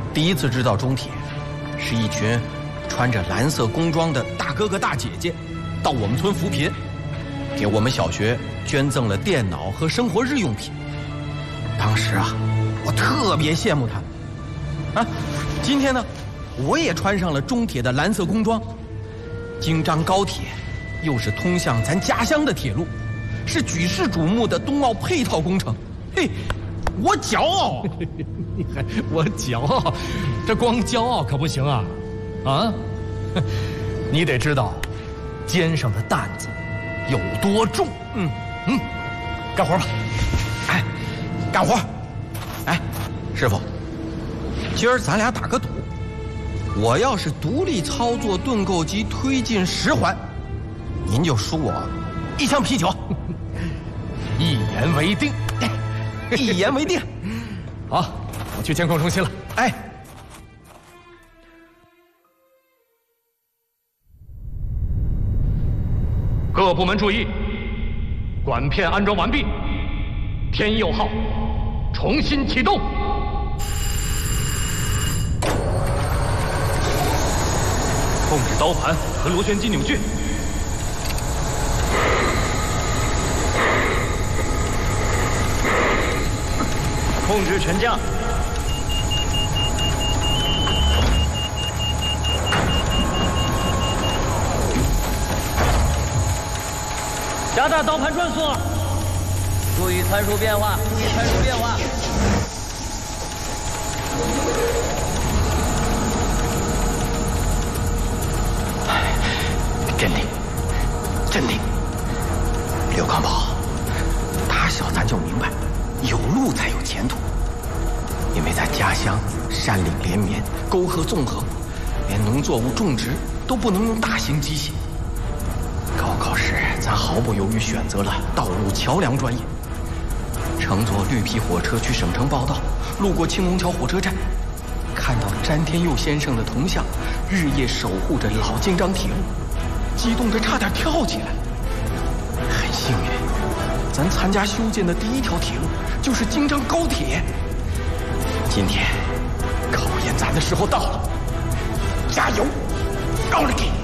第一次知道中铁，是一群穿着蓝色工装的大哥哥大姐姐，到我们村扶贫，给我们小学捐赠了电脑和生活日用品。当时啊，我特别羡慕他们。啊，今天呢，我也穿上了中铁的蓝色工装。京张高铁又是通向咱家乡的铁路，是举世瞩目的冬奥配套工程。嘿，我骄傲。 你还我骄傲？这光骄傲可不行啊！啊，你得知道肩上的担子有多重。干活吧。 哎，干活。哎，师傅，今儿咱俩打个赌，我要是独立操作盾构机推进10环，您就输我1箱啤酒。 一言为定。 一言为定。 好，我去监控中心了。 哎， 各部门注意，管片安装完毕，天佑号重新启动。控制刀盘和螺旋机扭矩。控制全降。加大刀盘转速，注意参数变化，注意参数变化。 镇定，镇定。刘康宝，打小咱就明白，有路才有前途。因为咱家乡山岭连绵，沟壑纵横，连农作物种植都不能用大型机械。高考时，咱毫不犹豫选择了道路桥梁专业，乘坐绿皮火车去省城报到，路过青龙桥火车站，看到詹天佑先生的铜像，日夜守护着老京张铁路，激动得差点跳起来。很幸运，咱参加修建的第一条铁路就是京张高铁。今天考验咱的时候到了，加油，奥利给！